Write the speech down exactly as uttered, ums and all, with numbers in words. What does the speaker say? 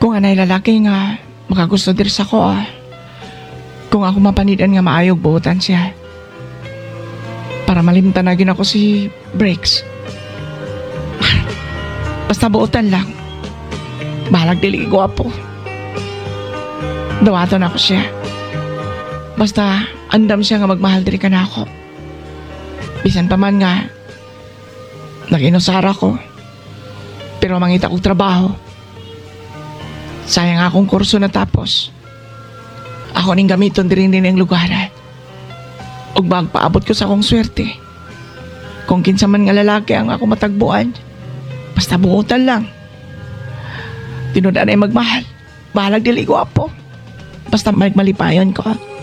Kung anay lalaki nga, makagusto dir sa ko ah. Kung ako mapanidan nga maayog buutan siya. Para malimtan na gin ako si Breaks. Basta buutan lang. Bahalag dili gwapo. Dawaton ako siya. Basta andam siya nga magmahal diri ka na ako. Bisan pa man nga nag-inusara ko. Pero mangita kong trabaho. Sayang akong kurso na tapos. Ako ning gamiton diri din ang lugaran. Ug magpaabot ko sa akong swerte. Kung kinsa man nga lalaki ang ako matagbuan, basta buutan lang. Tinudan ay magmahal. Bahalag dili gwapo. Basta malipayon ko.